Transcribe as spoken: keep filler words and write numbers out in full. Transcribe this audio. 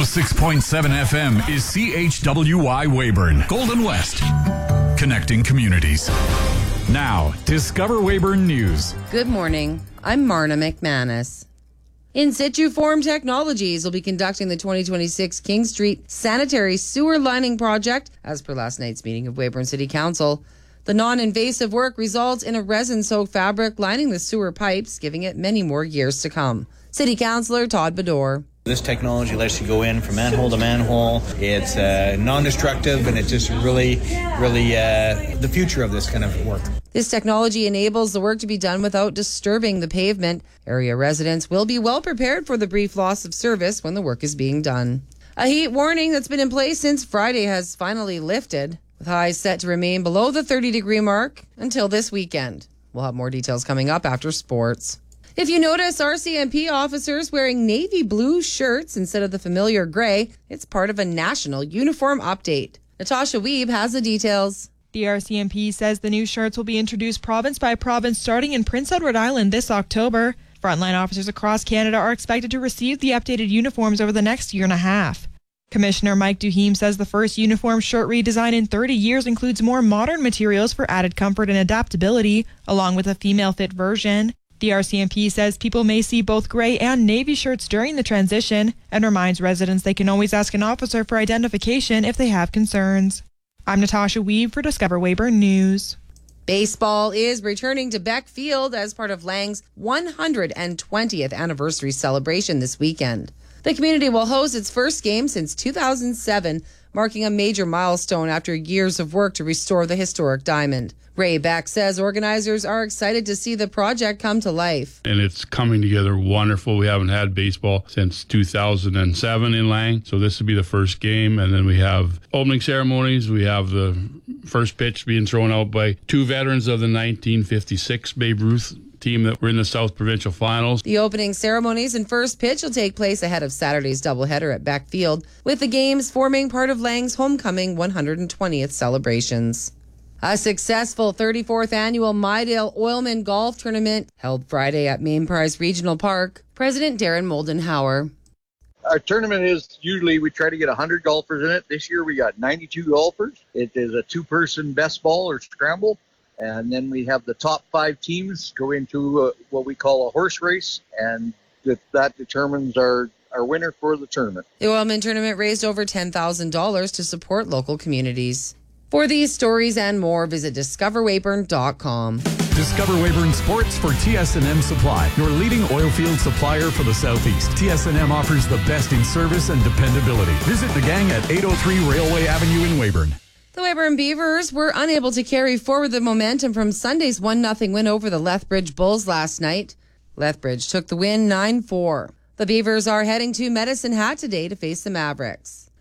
oh six point seven F M is C H W Y Weyburn, Golden West, connecting communities. Now, Discover Weyburn News. Good morning. I'm Marna McManus. In Situ Form Technologies will be conducting the twenty twenty-six King Street Sanitary Sewer Lining Project, as per last night's meeting of Weyburn City Council. The non-invasive work results in a resin-soaked fabric lining the sewer pipes, giving it many more years to come. City Councillor Todd Bedore. This technology lets you go in from manhole to manhole. It's uh, non-destructive, and it's just really, really uh, the future of this kind of work. This technology enables the work to be done without disturbing the pavement. Area residents will be well prepared for the brief loss of service when the work is being done. A heat warning that's been in place since Friday has finally lifted, with highs set to remain below the thirty-degree mark until this weekend. We'll have more details coming up after sports. If you notice R C M P officers wearing navy blue shirts instead of the familiar gray, it's part of a national uniform update. Natasha Weeb has the details. The R C M P says the new shirts will be introduced province by province starting in Prince Edward Island this October. Frontline officers across Canada are expected to receive the updated uniforms over the next year and a half. Commissioner Mike Duheme says the first uniform shirt redesign in thirty years includes more modern materials for added comfort and adaptability, along with a female fit version. The R C M P says people may see both gray and navy shirts during the transition and reminds residents they can always ask an officer for identification if they have concerns. I'm Natasha Weeb for Discover Weyburn News. Baseball is returning to Beck Field as part of Lang's one hundred twentieth anniversary celebration this weekend. The community will host its first game since two thousand seven, marking a major milestone after years of work to restore the historic diamond. Ray Beck says organizers are excited to see the project come to life. And it's coming together wonderful. We haven't had baseball since two thousand seven in Lang, so this will be the first game. And then we have opening ceremonies. We have the first pitch being thrown out by two veterans of the nineteen fifty-six Babe Ruth team that were in the South Provincial Finals. The opening ceremonies and first pitch will take place ahead of Saturday's doubleheader at Beck Field, with the games forming part of Lang's homecoming one hundred twentieth celebrations. A successful thirty-fourth annual Mydale Oilman Golf Tournament held Friday at Main Prize Regional Park. President Darren Moldenhauer. Our tournament is usually we try to get one hundred golfers in it. This year we got ninety-two golfers. It is a two-person best ball or scramble. And then we have the top five teams go into uh, what we call a horse race, and that, that determines our, our winner for the tournament. The Oilman Tournament raised over ten thousand dollars to support local communities. For these stories and more, visit discover weyburn dot com. Discover Weyburn Sports for T S and M Supply, your leading oil field supplier for the Southeast. T S and M offers the best in service and dependability. Visit the gang at eight oh three Railway Avenue in Weyburn. The Weyburn Beavers were unable to carry forward the momentum from Sunday's one nothing win over the Lethbridge Bulls last night. Lethbridge took the win nine four. The Beavers are heading to Medicine Hat today to face the Mavericks.